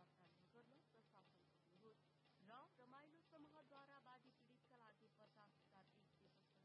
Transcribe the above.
मतदान नगर्न प्रशासन अनुरोध र रमाइलो समूहद्वारा बाधित